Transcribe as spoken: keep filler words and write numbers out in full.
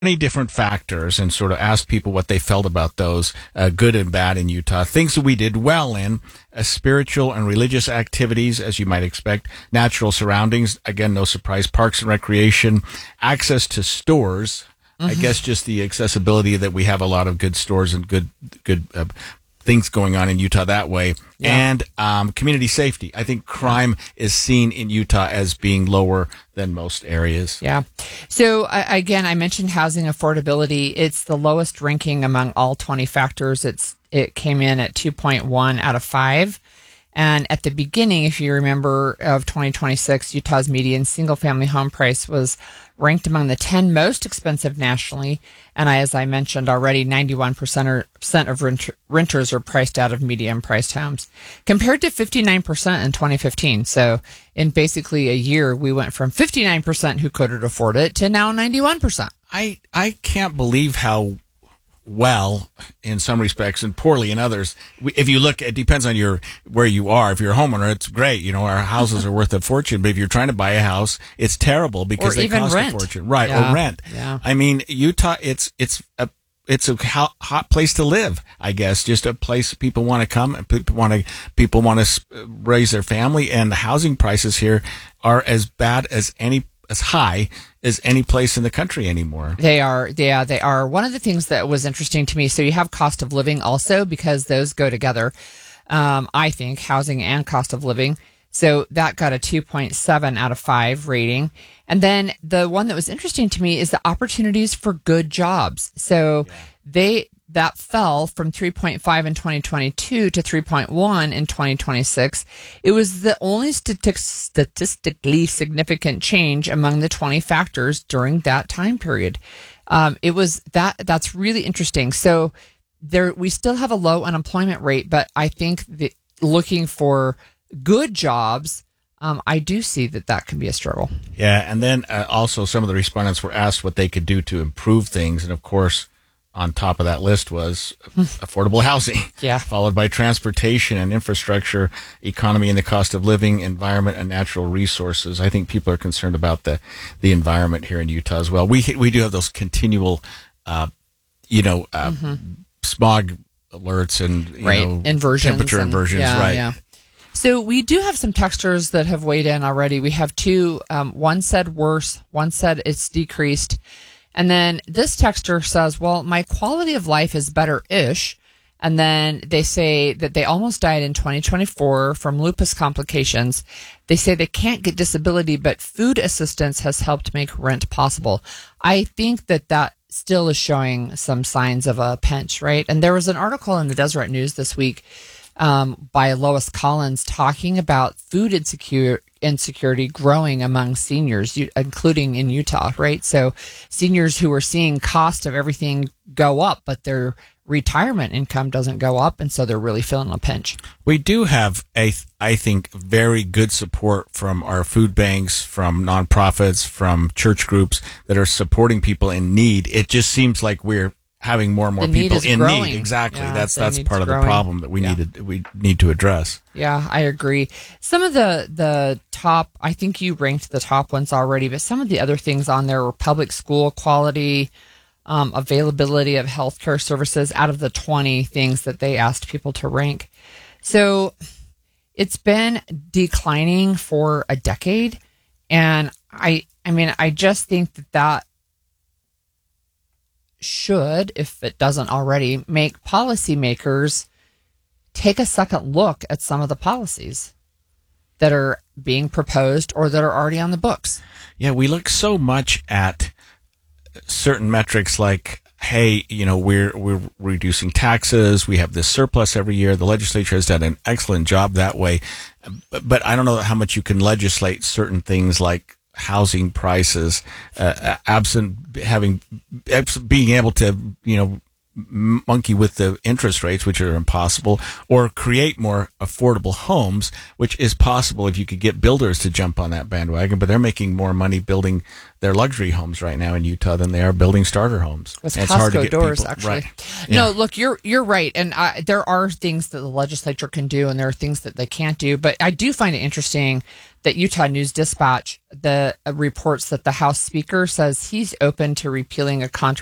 many different factors and sort of asked people what they felt about those, uh, good and bad in Utah. Things that we did well in, uh, spiritual and religious activities, as you might expect, natural surroundings, again, no surprise, parks and recreation, access to stores. Mm-hmm. I guess just the accessibility that we have a lot of good stores and good, good, uh, things going on in Utah that way. Yeah. And um, community safety. I think crime is seen in Utah as being lower than most areas. Yeah. So, uh, again, I mentioned housing affordability. It's the lowest ranking among all twenty factors. It's It came in at two point one out of five. And at the beginning, if you remember, of twenty twenty-six, Utah's median single-family home price was ranked among the ten most expensive nationally. And I, as I mentioned already, ninety-one percent of rent- renters are priced out of medium-priced homes, compared to fifty-nine percent in twenty fifteen. So in basically a year, we went from fifty-nine percent who couldn't afford it to now ninety-one percent. I, I can't believe how well in some respects and poorly in others. If you look, it depends on your where you are. If you're a homeowner, it's great. You know, our houses are worth a fortune. But if you're trying to buy a house, it's terrible because or they even cost rent. a fortune, right? Yeah. Or rent. Yeah. I mean, Utah, it's it's a it's a hot, hot place to live. I guess just a place people want to come and people want to people want to raise their family. And the housing prices here are as bad as any. as high as any place in the country anymore. They are, yeah, they are. One of the things that was interesting to me, so you have cost of living also, because those go together, um, I think, housing and cost of living. So that got a two point seven out of five rating. And then the one that was interesting to me is the opportunities for good jobs. So yeah. they... that fell from three point five in twenty twenty-two to three point one in twenty twenty-six. It was the only stati- statistically significant change among the twenty factors during that time period. Um, it was that that's really interesting. So there, we still have a low unemployment rate, but I think that looking for good jobs, um, I do see that that can be a struggle. Yeah, and then uh, also some of the respondents were asked what they could do to improve things, and of course, on top of that list was affordable housing, yeah, followed by transportation and infrastructure, economy and the cost of living, environment and natural resources. I think people are concerned about the, the environment here in Utah as well. We we do have those continual, uh, you know, uh, mm-hmm. smog alerts and you right. know, inversions temperature and, inversions, yeah, right? Yeah. So we do have some texters that have weighed in already. We have two. Um, one said worse. One said it's decreased. And then this texter says, well, my quality of life is better-ish. And then they say that they almost died in twenty twenty-four from lupus complications. They say they can't get disability, but food assistance has helped make rent possible. I think that that still is showing some signs of a pinch, right? And there was an article in the Deseret News this week um, by Lois Collins talking about food insecure, insecurity growing among seniors, including in Utah, right? So seniors who are seeing cost of everything go up, but their retirement income doesn't go up, and so they're really feeling a pinch. We do have, a, I think, very good support from our food banks, from nonprofits, from church groups that are supporting people in need. It just seems like we're having more and more people in growing. need. Exactly. Yeah, that's the that's part of growing. the problem that we yeah. need to we need to address. Yeah, I agree. Some of the the top, I think you ranked the top ones already, but some of the other things on there were public school quality, um, availability of healthcare services out of the twenty things that they asked people to rank. So it's been declining for a decade, and I I mean I just think that that should, if it doesn't already, make policymakers take a second look at some of the policies that are being proposed or that are already on the books. Yeah, we look so much at certain metrics like, hey, you know, we're we're reducing taxes, we have this surplus every year. The legislature has done an excellent job that way. But, but I don't know how much you can legislate certain things like housing prices, uh, absent having, absent being able to, you know, monkey with the interest rates, which are impossible, or create more affordable homes, which is possible if you could get builders to jump on that bandwagon. But they're making more money building their luxury homes right now in Utah than they are building starter homes. With and Costco it's hard to get doors, people, actually. Right. No, yeah. look, you're you're right, and I, there are things that the legislature can do, and there are things that they can't do. But I do find it interesting that Utah News Dispatch the uh, reports that the House Speaker says he's open to repealing a contra